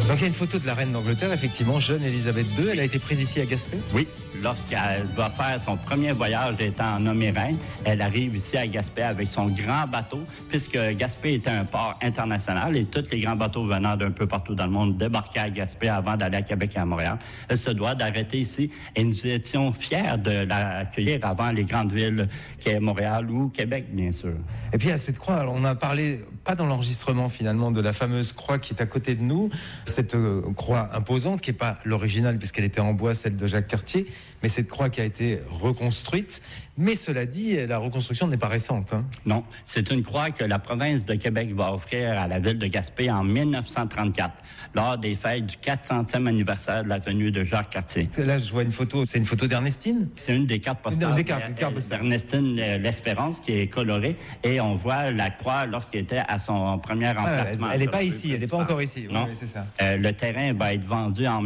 Donc il y a une photo de la reine d'Angleterre, effectivement, jeune Élisabeth II. Elle a été prise ici à Gaspé? Oui, lorsqu'elle va faire son premier voyage étant nommée reine, elle arrive ici à Gaspé avec son grand bateau, puisque Gaspé était un port international et tous les grands bateaux venant d'un peu partout dans le monde débarquaient à Gaspé avant d'aller à Québec et à Montréal. Elle se doit d'arrêter ici et nous étions fiers de l'accueillir avant les grandes villes qu'est Montréal ou Québec, bien sûr. Et puis à cette croix, alors, on a parlé, pas dans l'enregistrement finalement, de la fameuse croix qui est à côté de nous, cette croix imposante qui n'est pas l'originale puisqu'elle était en bois, celle de Jacques Cartier, mais cette croix qui a été reconstruite. Mais cela dit, la reconstruction n'est pas récente. Hein. Non, c'est une croix que la province de Québec va offrir à la ville de Gaspé en 1934, lors des fêtes du 400e anniversaire de la venue de Jacques Cartier. Là, je vois une photo, c'est une photo d'Ernestine? C'est une des cartes postales d'Ernestine l'Espérance qui est colorée et on voit la croix lorsqu'il était à son premier emplacement. Elle n'est pas ici, elle n'est pas encore ici. Non, oui, c'est ça. Le terrain va être vendu en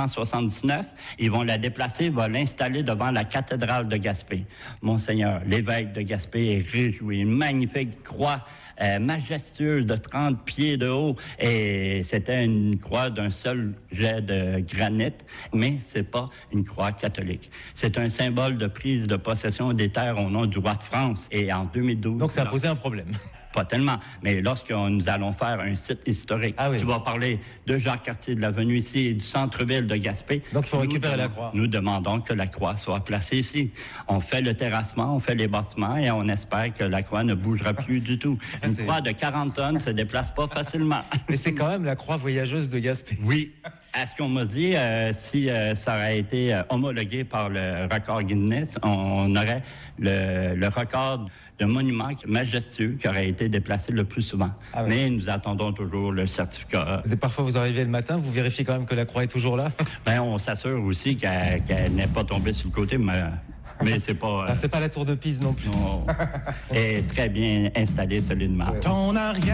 1979. Ils vont la déplacer, vont l'installer devant la cathédrale de Gaspé. Monseigneur, l'évêque de Gaspé est réjoui. Une magnifique croix majestueuse de 30 pieds de haut. Et c'était une croix d'un seul jet de granit, mais c'est pas une croix catholique. C'est un symbole de prise de possession des terres au nom du roi de France. Et en 2012... Donc ça a posé un problème. Pas tellement, mais lorsque nous allons faire un site historique qui va parler de Jacques Cartier, de la venue ici et du centre-ville de Gaspé. Donc il faut récupérer la croix. Nous demandons que la croix soit placée ici. On fait le terrassement, on fait les bâtiments et on espère que la croix ne bougera plus du tout. Une croix de 40 tonnes ne se déplace pas facilement. Mais c'est quand même la croix voyageuse de Gaspé. Oui. À ce qu'on m'a dit, si ça aurait été homologué par le record Guinness, on aurait le record de monument majestueux qui aurait été déplacé le plus souvent. Ah oui. Mais nous attendons toujours le certificat. Et parfois, vous arrivez le matin, vous vérifiez quand même que la croix est toujours là? Ben, on s'assure aussi qu'elle n'est pas tombée sur le côté, mais c'est pas... c'est pas la tour de Pise non plus. Non. Elle est très bien installée solidement. Ouais. Ton arrière